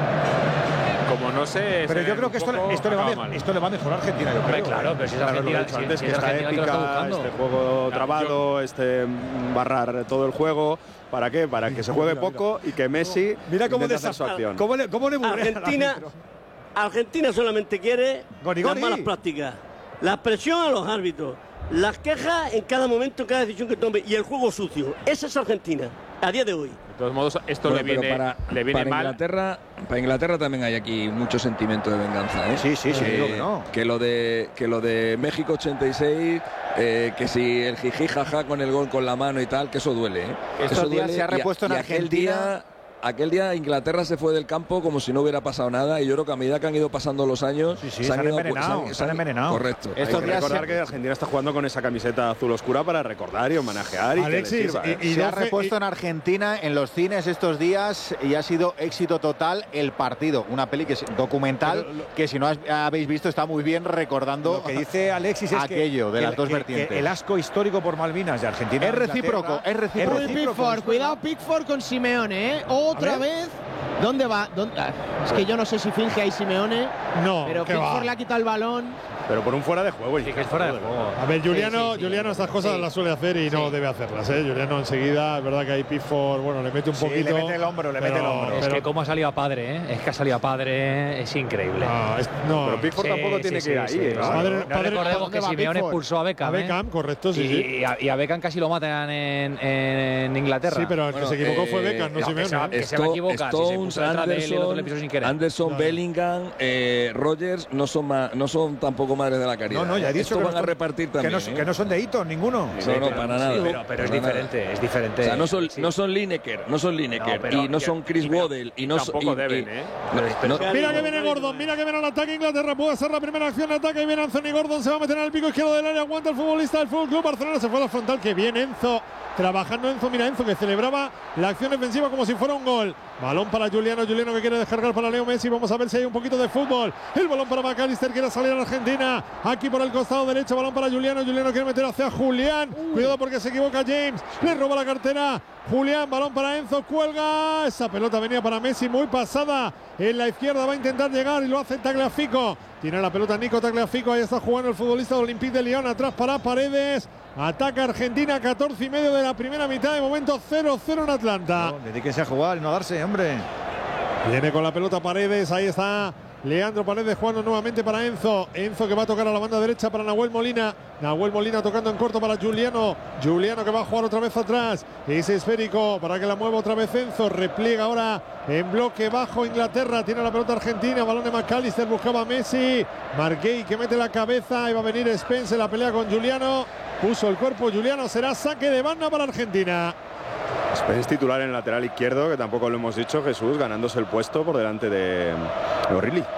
Como no sé. Pero se yo ve creo que un esto, poco, esto, le va a, acaba me- mal. esto le va a mejorar a Argentina, yo Hombre, creo. claro, pero si es Claro, lo que he Argentina, dicho si- antes, si que es esta Argentina que lo está épica, buscando. este juego Claro, trabado, este mm, barrar todo el juego. ¿Para qué? Para que se juegue Mira, mira. poco y que Messi Mira cómo, intente hacer desa- su acción. cómo le, cómo le burrea al Argentina, árbitro. Argentina solamente quiere Gori, las gori. malas prácticas, la presión a los árbitros, las quejas en cada momento, en cada decisión que tome y el juego sucio. Esa es Argentina, a día de hoy. De todos modos, esto Bueno, le pero viene, para, le viene para mal. Inglaterra, para Inglaterra también hay aquí mucho sentimiento de venganza, ¿eh? Sí, sí, sí, Eh, digo que no. que lo de que lo de México ochenta y seis, eh, que si el jiji jaja con el gol con la mano y tal, que eso duele, ¿eh? Estos Eso días duele se ha y a- repuesto en y aquel Argentina. día- Aquel día Inglaterra se fue del campo como si no hubiera pasado nada y yo creo que a medida que han ido pasando los años Sí, sí, se han ido- envenenado, se han envenenado. Correcto. Hay Estos que días recordar se- que Argentina está jugando con esa camiseta azul oscura para recordar y homenajear y Alexis, que le sirva, ¿eh? y- Se ha doce repuesto y- en Argentina en los cines estos días y ha sido éxito total el partido. Una peli que es documental Pero lo- que si no has- habéis visto está muy bien recordando Lo que dice Alexis es que- aquello de que, las dos que- vertientes. que el asco histórico por Malvinas de Argentina. Es recíproco, es recíproco. Uy, Pickford, cuidado Pickford con Simeone, ¿eh? Otra A ver. vez. ¿Dónde va? ¿Dónde? Ah, Es que yo no sé si finge ahí Simeone, No, pero que Pickford va. le ha quitado el balón. Pero por un fuera de juego. Sí, que es fuera de juego. A ver, Juliano, Sí, sí, sí. Juliano estas cosas Sí. las suele hacer y no Sí. debe hacerlas, ¿eh? Juliano enseguida, es verdad que hay Pickford, bueno, le mete un Sí, poquito. le mete el hombro, le mete el hombro. Es pero- que cómo ha salido a padre, ¿eh? Es que ha salido a padre, es increíble. Ah, es- no, Pero Pickford Sí, tampoco sí, tiene sí, que ir ahí. sí, ¿eh? sí. Padre- No padre- recordemos ¿dónde que va Simeone Pickford? expulsó a Beckham. A Beckham, ¿eh? correcto, sí, y, sí. y a, y a Beckham casi lo matan en, en Inglaterra. Sí, pero el que Bueno, se equivocó fue eh, Beckham, no no, Simeone. que se va- ¿eh? que se va a equivocar, si se Stones, puso detrás de él y el otro le pisó sin Anderson, querer. Anderson, Claro. Bellingham, eh, Rogers no son ma- no son tampoco madres de la caridad. No, no, ya he dicho Estos que van no a son- repartir que también. no, ¿eh? que no son de Eton, ninguno. No, no, para nada. Sí, pero, pero es Para nada. diferente, es diferente. O sea, no son, Sí. no son Lineker, no son Lineker No, pero- y no son Chris y- pero Waddle y no son. tampoco y- deben, y- ¿eh? no, no- Mira que viene Gordon, mira que viene al ataque Inglaterra, puede ser la primera acción de ataque y viene Anthony Gordon, se va a meter en el pico izquierdo del área, aguanta el futbolista del Fútbol Club Barcelona, se fue a la frontal, que bien Enzo, trabajando Enzo, mira Enzo que celebraba la acción defensiva como si fuera un gol. Balón para Juliano, Juliano que quiere descargar para Leo Messi, vamos a ver si hay un poquito de fútbol. El balón para McAllister, quiere salir a Argentina, aquí por el costado derecho, balón para Juliano, Juliano quiere meter hacia Julián, cuidado porque se equivoca James, le roba la cartera, Julián, balón para Enzo, cuelga, esa pelota venía para Messi, muy pasada, en la izquierda va a intentar llegar y lo hace Tagliafico, tiene la pelota Nico Tagliafico, ahí está jugando el futbolista de Olympique de Lyon, atrás para Paredes, ataca Argentina, catorce y medio de la primera mitad, de momento cero cero en Atlanta. No, dedíquense a jugar y no a darse, hombre. Viene con la pelota Paredes, ahí está Leandro Paredes jugando nuevamente para Enzo. Enzo que va a tocar a la banda derecha para Nahuel Molina. Nahuel Molina tocando en corto para Juliano. Juliano que va a jugar otra vez atrás. Ese esférico para que la mueva otra vez Enzo. Repliega ahora en bloque bajo Inglaterra. Tiene la pelota Argentina. Balón de McAllister. Buscaba a Messi. Marguey que mete la cabeza. Y va a venir Spence en la pelea con Juliano. Puso el cuerpo Juliano. Será saque de banda para Argentina. Spence titular en el lateral izquierdo, que tampoco lo hemos dicho, Jesús, ganándose el puesto por delante de O'Reilly.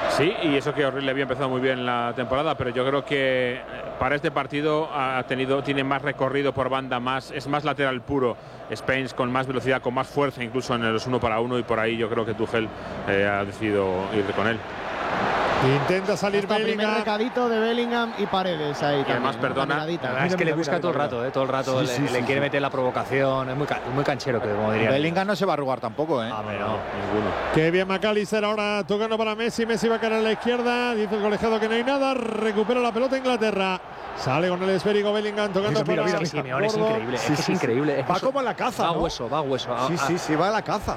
Sí, y eso que O'Reilly había empezado muy bien la temporada, pero yo creo que para este partido ha tenido, tiene más recorrido por banda, más, es más lateral puro. Spence con más velocidad, con más fuerza, incluso en los uno para uno, y por ahí yo creo que Tuchel eh, ha decidido ir con él. Intenta salir Hasta Bellingham. Primer recadito de Bellingham y Paredes ahí. Y además, perdona, la verdad es que le busca todo el rato, ¿eh? todo el rato, Sí, le, sí, le sí, quiere sí. meter la provocación, es muy, ca muy canchero, que como diría. Bellingham no se va a arrugar tampoco, ¿eh? A ver, no, ninguno. Qué bien McAllister ahora tocando para Messi. Messi va a caer a la izquierda. Dice el colegiado que no hay nada. Recupera la pelota Inglaterra. Sale con el esférico Bellingham tocando Mira, mira, para mira, Simeone es Gordo. increíble, Sí, es, que sí, es sí. increíble. Es que Va eso- como a la caza, Va a ¿no? hueso, va a hueso. a- Sí, a- sí, sí, va a la caza.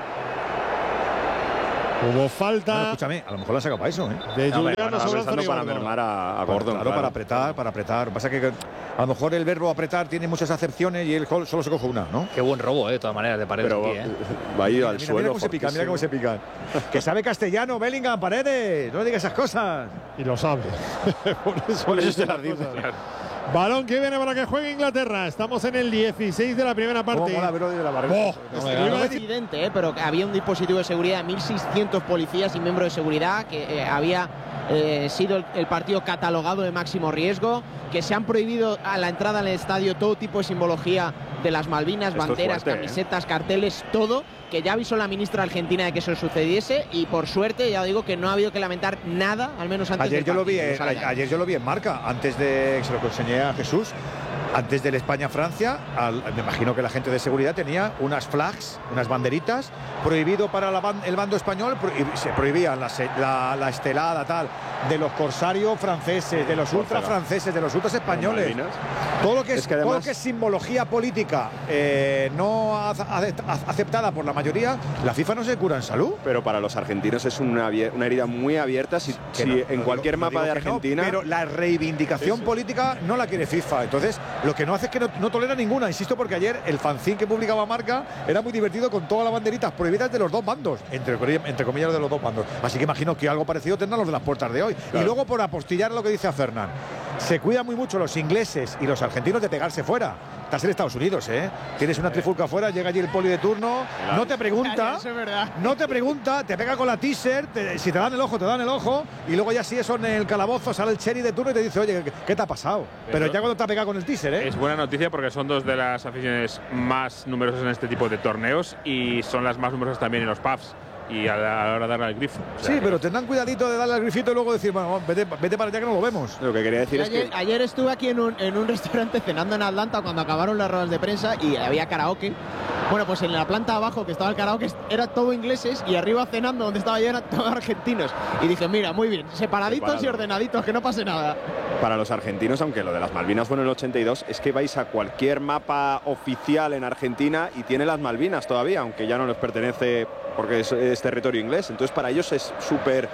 Hubo falta. Bueno, escúchame, a lo mejor la saca para eso, ¿eh? De No, hombre, Juliano van sobre avanzando Anthony para Gordon. mermar a, a Para- Gordon. claro, para apretar, para apretar. Pasa que a lo mejor el verbo apretar tiene muchas acepciones y él solo se coge una, ¿no? Qué buen robo, eh, de todas maneras, de Paredes Pero aquí, ¿eh? va a ir Mira, al mira, suelo. mira cómo se pica, mira cómo se pica. Que sabe castellano, Bellingham, Paredes. No le digas esas cosas. Y lo sabe. Por eso, Por le eso dice se las las dice. cosas. Balón que viene para que juegue Inglaterra. Estamos en el dieciséis de la primera parte. ¿Cómo mola, bro, de la Oh, barrera? es No que iba a es decir- evidente, ¿eh? Pero que había un dispositivo de seguridad de mil seiscientos policías y miembros de seguridad, que eh, había eh, sido el, el partido catalogado de máximo riesgo, que se han prohibido a la entrada al estadio todo tipo de simbología de las Malvinas, Esto es banderas, fuerte, ¿eh? camisetas, carteles, todo, que ya avisó la ministra argentina de que eso sucediese, y por suerte ya digo que no ha habido que lamentar nada, al menos antes Ayer del yo lo vi, partido, eh, no salga. a- ayer yo lo vi en marca, antes de se lo enseñé a Jesús, antes del España-Francia, al- me imagino que la gente de seguridad tenía unas flags, unas banderitas, prohibido para la ban- el bando español, pro- y se prohibían la, se- la- la estelada tal de los corsarios franceses, de los ultra franceses, de los ultras españoles. Malvinas. Todo lo que es, Es que todo lo además- que es simbología política eh, no ace- ace- aceptada por la mayoría, la FIFA no se cura en salud. Pero para los argentinos es una, abier- una herida muy abierta. Si, Que si no, en no cualquier digo- no mapa de digo que no, Argentina. pero la reivindicación Eso. política no la quiere FIFA. Entonces, lo que no hace es que no, no tolera ninguna. Insisto, porque ayer el fanzine que publicaba Marca era muy divertido con todas las banderitas prohibidas de los dos bandos, entre, entre comillas de los dos bandos. Así que imagino que algo parecido tendrán los de las puertas de hoy. Claro. Y luego, por apostillar lo que dice a Fernán, se cuidan muy mucho los ingleses y los argentinos de pegarse fuera. Estás en Estados Unidos, ¿eh? Tienes una trifulca afuera, llega allí el poli de turno, no te pregunta, Eso es verdad. no te pregunta, te pega con la teaser, te- si te dan el ojo, te dan el ojo, y luego ya si eso en el calabozo sale el cherry de turno y te dice, oye, ¿qué, qué te ha pasado? Pero Eso- ya cuando te ha pegado con el teaser, ¿eh? Es buena noticia porque son dos de las aficiones más numerosas en este tipo de torneos y son las más numerosas también en los pubs y a la, a la hora de darle al grifo. O sea Sí, que- pero tendrán cuidadito de darle al grifito y luego decir, bueno, vete, vete para allá que no lo vemos. Lo que quería decir es Ayer, que. ayer estuve aquí en un, en un restaurante cenando en Atlanta cuando acabaron las ruedas de prensa y había karaoke. Bueno, pues en la planta abajo que estaba el karaoke era todo ingleses y arriba cenando donde estaba yo eran todos argentinos. Y dije, mira, muy bien, separaditos Separado. y ordenaditos, que no pase nada. Para los argentinos, aunque lo de las Malvinas fue en el ochenta y dos, es que vais a cualquier mapa oficial en Argentina y tiene las Malvinas todavía, aunque ya no les pertenece porque es, es territorio inglés. Entonces para ellos es súper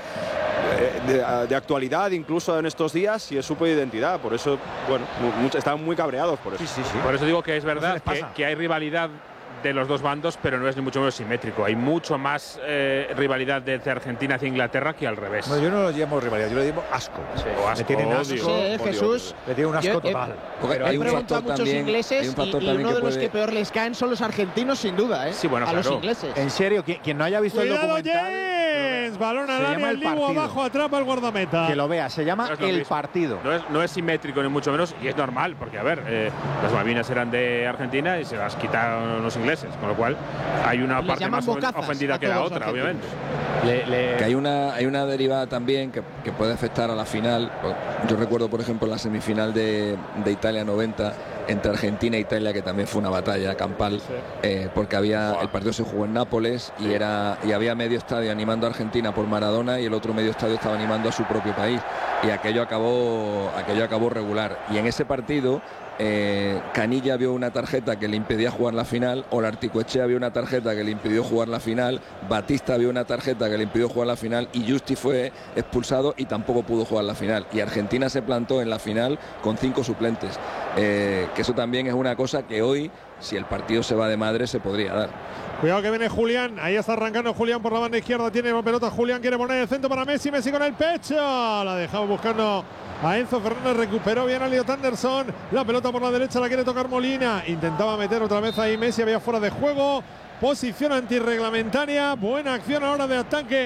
eh, de, de actualidad incluso en estos días y es súper identidad. Por eso, bueno, mu- mucho- están muy cabreados por eso. Sí, sí, sí. Por eso digo que es No se verdad les que, pasa. que hay rivalidad de los dos bandos, pero no es ni mucho menos simétrico. Hay mucho más eh, rivalidad desde Argentina hacia Inglaterra que al revés. Bueno, yo no lo llamo rivalidad, yo lo llamo asco. O asco, Me tienen asco. odio. Sí, eh, odio, Jesús. Me tiene un asco Yo he- total. Porque Pero hay he un preguntado a factor muchos también- ingleses hay un y, factor y también uno que de los puede- que peor les caen son los argentinos, sin duda, ¿eh? Sí, bueno, a los claro. ingleses. En serio, quien, quien no haya visto el Cuidado, documental, James. Balón al Se área, llama el El Dibu Partido. abajo, atrapa el guardameta. que lo vea, se llama No es lo El mismo. Partido. No es, no es simétrico ni mucho menos y es normal, porque a ver, eh, las Malvinas eran de Argentina y se las quitaron los ingleses, con lo cual hay una Les parte llaman más ofen- bocazas ofendida a que la todos los otra, argentinos. obviamente. Le- le- Que hay una, hay una derivada también que, que puede afectar a la final. Yo recuerdo, por ejemplo, la semifinal de, de Italia noventa entre Argentina e Italia, que también fue una batalla campal, eh, porque había el partido se jugó en Nápoles y era y había medio estadio animando a Argentina por Maradona y el otro medio estadio estaba animando a su propio país y aquello acabó aquello acabó regular. Y en ese partido eh, Canilla vio una tarjeta que le impedía jugar la final, Olarticoechea vio una tarjeta que le impidió jugar la final, Batista vio una tarjeta que le impidió jugar la final y Justi fue expulsado y tampoco pudo jugar la final. Y Argentina se plantó en la final con cinco suplentes, eh, que eso también es una cosa que hoy, si el partido se va de madre, se podría dar. Cuidado que viene Julián, ahí está arrancando Julián por la banda izquierda, tiene la pelota Julián, quiere poner el centro para Messi, Messi con el pecho, la dejaba buscando a Enzo Fernández, recuperó bien a Elliot Anderson, la pelota por la derecha la quiere tocar Molina, intentaba meter otra vez ahí Messi, había fuera de juego, posición antirreglamentaria, buena acción ahora de ataque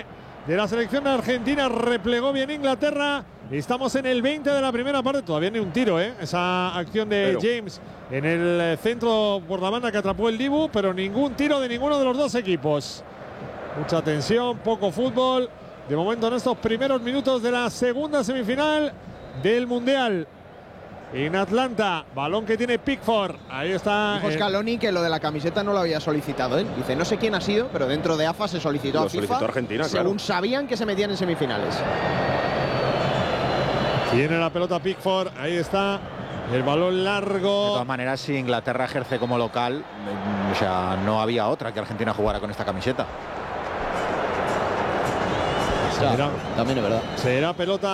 de la selección argentina. Replegó bien Inglaterra. Estamos en el veinte de la primera parte. Todavía ni un tiro, ¿eh? Esa acción de pero. James en el centro por la banda que atrapó el Dibu, pero ningún tiro de ninguno de los dos equipos. Mucha tensión, poco fútbol. De momento en estos primeros minutos de la segunda semifinal del Mundial. En Atlanta, balón que tiene Pickford. Ahí está. Dijo Scaloni que lo de la camiseta no lo había solicitado él. Dice, no sé quién ha sido, pero dentro de A F A se solicitó lo a FIFA. Solicitó Argentina, según claro. sabían que se metían en semifinales. Tiene la pelota Pickford. Ahí está. El balón largo. De todas maneras, si Inglaterra ejerce como local, o sea, no había otra que Argentina jugara con esta camiseta. Será, también es verdad. Será pelota